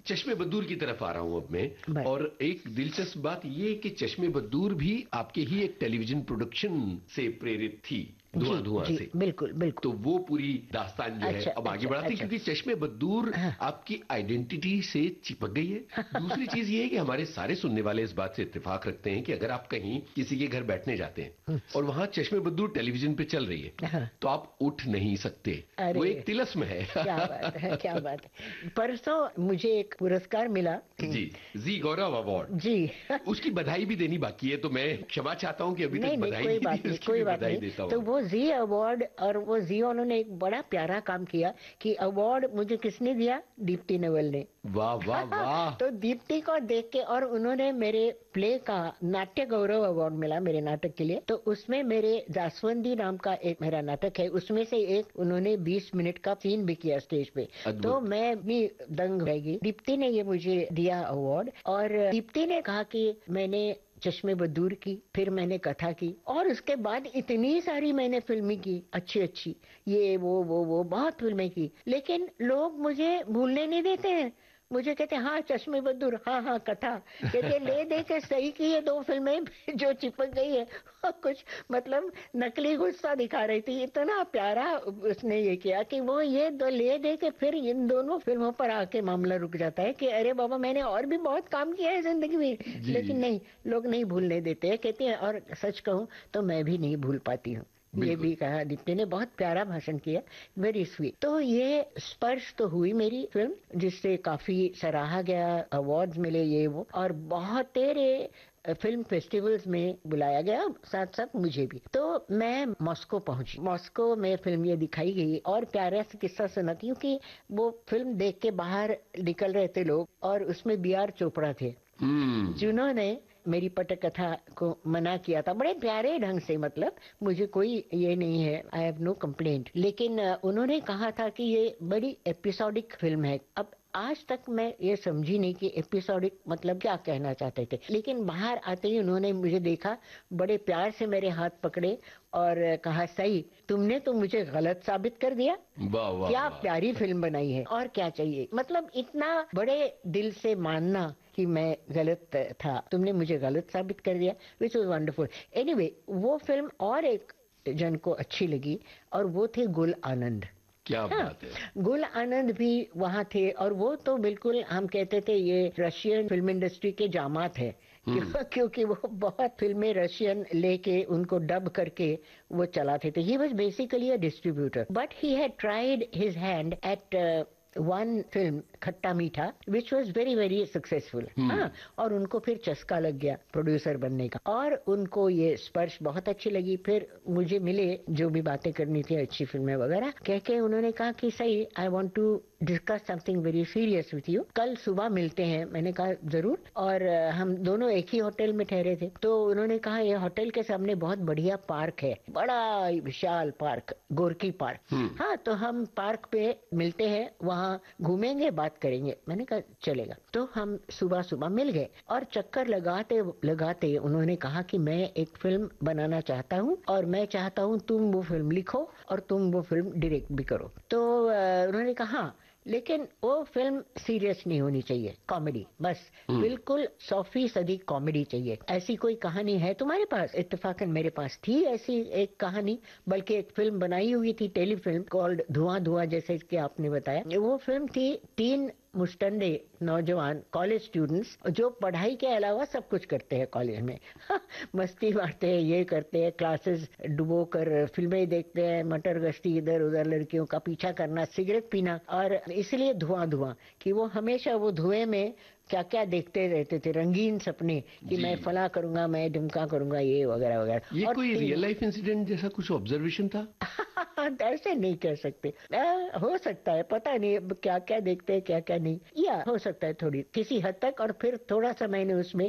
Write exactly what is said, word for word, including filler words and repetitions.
चश्मे बद्दूर की तरफ आ रहा हूं अब मैं, और एक दिलचस्प बात ये है कि चश्मे बद्दूर भी आपके ही एक टेलीविजन प्रोडक्शन से प्रेरित थी, धुआं धुआं से। बिल्कुल बिल्कुल। तो वो पूरी दास्तान जो अच्छा, है अब आगे अच्छा, बढ़ाते हैं, अच्छा। क्योंकि चश्मे बद्दूर हाँ। आपकी आइडेंटिटी से चिपक गई है। दूसरी चीज ये है कि हमारे सारे सुनने वाले इस बात से इत्तेफाक रखते हैं कि अगर आप कहीं किसी के घर बैठने जाते हैं और वहां चश्मे बद्दूर टेलीविजन पे चल रही है, हाँ। तो आप उठ नहीं सकते। वो एक तिलस्म है। क्या बात है, क्या बात है। परसों मुझे एक पुरस्कार मिला जी, जी गौरव अवार्ड। जी। उसकी बधाई भी देनी बाकी है, तो मैं क्षमा चाहता हूं कि अभी नहीं तक नहीं, बधाई कोई नहीं बात दी, नहीं, उसकी कोई भी बात बधाई नहीं। देता तो हूं। वो जी अवार्ड, और वो जी उन्होंने एक बड़ा प्यारा काम किया कि अवार्ड मुझे किसने दिया? दीप्ति नवल ने। वाह वाह वाह। तो दीप्ति को देख के, और उन्होंने मेरे प्ले का नाट्य गौरव अवार्ड मिला मेरे नाटक के लिए। तो उसमें मेरे जासवंदी नाम का एक मेरा नाटक है, उसमें से एक उन्होंने बीस मिनट का सीन भी किया स्टेज पे। तो मैं भी दंग रह गई। दीप्ति ने ये मुझे दिया अवार्ड, और दीप्ति ने कहा कि मैंने चश्मे बद्दूर की, फिर मैंने कथा की, और उसके बाद इतनी सारी मैंने फिल्में की, अच्छी अच्छी, ये वो वो वो बहुत फिल्में की, लेकिन लोग मुझे भूलने नहीं देते हैं। मुझे कहते हैं हाँ चश्मे बद्दूर, हाँ हाँ कथा, कहते ले दे के सही की ये दो फिल्में जो चिपक गई है। कुछ मतलब नकली गुस्सा दिखा रही थी, इतना प्यारा उसने ये किया कि वो ये दो ले दे के फिर इन दोनों फिल्मों पर आके मामला रुक जाता है कि अरे बाबा मैंने और भी बहुत काम किया है जिंदगी में, लेकिन नहीं, लोग नहीं भूलने देते हैं, कहते हैं। और सच कहूं तो मैं भी नहीं भूल पाती हूँ। ये भी कहा दीप्ति ने, बहुत प्यारा भाषण किया, वेरी स्वीट। तो ये स्पर्श तो हुई मेरी फिल्म, जिससे काफी सराहा गया, अवार्ड्स मिले ये वो, और बहुत तेरे फिल्म फेस्टिवल्स में बुलाया गया, साथ साथ मुझे भी। तो मैं मॉस्को पहुंची। मॉस्को में फिल्म ये दिखाई गई, और प्यारा सा किस्सा सुनाती हूँ कि वो फिल्म देख के बाहर निकल रहे थे लोग, और उसमें बी आर चोपड़ा थे जिन्होंने मेरी पटकथा को मना किया था बड़े प्यारे ढंग से। मतलब मुझे कोई ये नहीं है, आई हैव नो कंप्लेंट, लेकिन उन्होंने कहा था कि ये बड़ी एपिसोडिक फिल्म है। अब आज तक मैं ये समझी नहीं कि एपिसोडिक मतलब क्या कहना चाहते थे, लेकिन बाहर आते ही उन्होंने मुझे देखा, बड़े प्यार से मेरे हाथ पकड़े और कहा सही, तुमने तो मुझे गलत साबित कर दिया। वाह वाह, क्या वाह। प्यारी फिल्म बनाई है, और क्या चाहिए। मतलब इतना बड़े दिल से मानना कि मैं गलत था, तुमने मुझे गलत साबित कर दिया, विच वाज वंडरफुल। एनीवे, वो फिल्म और एक जन को अच्छी लगी, और वो थे गुल आनंद। क्या हाँ, बात है। गुल आनंद भी वहाँ थे, और वो तो बिल्कुल हम कहते थे ये रशियन फिल्म इंडस्ट्री के जामात है, क्यों, क्योंकि वो बहुत फिल्में रशियन लेके उनको डब करके वो चलाते थे। He was basically a distributor, but he had tried his hand eight one film खट्टा मीठा, which was very very successful. हाँ, और उनको फिर चस्का लग गया प्रोड्यूसर बनने का, और उनको ये स्पर्श बहुत अच्छी लगी। फिर मुझे मिले, जो भी बातें करनी थी, अच्छी फिल्में वगैरह कह के, उन्होंने कहा कि सही, I want to discuss something very serious with you, कल सुबह मिलते हैं। मैंने कहा जरूर, और हम दोनों एक ही होटल में ठहरे थे। तो उन्होंने कहा ये होटल के सामने बहुत बढ़िया पार्क है, बड़ा विशाल पार्क, गोरकी पार्क। हाँ, तो हम पार्क पे मिलते हैं, वहाँ घूमेंगे, बात करेंगे। मैंने कहा चलेगा। तो हम सुबह सुबह मिल गए, और चक्कर लगाते लगाते उन्होंने कहा कि मैं एक फिल्म बनाना चाहता हूँ, और मैं चाहता हूँ तुम वो फिल्म लिखो और तुम वो फिल्म डायरेक्ट भी करो। तो उन्होंने कहा लेकिन वो फिल्म सीरियस नहीं होनी चाहिए, कॉमेडी बस, बिल्कुल सौ फीसदी कॉमेडी चाहिए। ऐसी कोई कहानी है तुम्हारे पास? इत्तेफाकन मेरे पास थी ऐसी एक कहानी, बल्कि एक फिल्म बनाई हुई थी, टेलीफिल्म कॉल्ड धुआं धुआं, जैसे कि आपने बताया। वो फिल्म थी तीन मुस्टंडे नौजवान कॉलेज स्टूडेंट्स जो पढ़ाई के अलावा सब कुछ करते हैं कॉलेज में। मस्ती मारते हैं, ये करते हैं, क्लासेस डुबो कर फिल्में देखते हैं, मटर गश्ती इधर उधर, लड़कियों का पीछा करना, सिगरेट पीना, और इसलिए धुआं धुआं कि वो हमेशा वो धुएं में क्या क्या देखते रहते थे, रंगीन सपने कि मैं फला करूंगा, मैं ढुमका करूंगा, ये वगैरह वगैरह। ये कोई रियल लाइफ इंसिडेंट जैसा कुछ ऑब्जर्वेशन था? ऐसे नहीं कह सकते, आ, हो सकता है, पता नहीं क्या क्या देखते हैं क्या क्या नहीं, या हो सकता है थोड़ी किसी हद तक। और फिर थोड़ा सा मैंने उसमें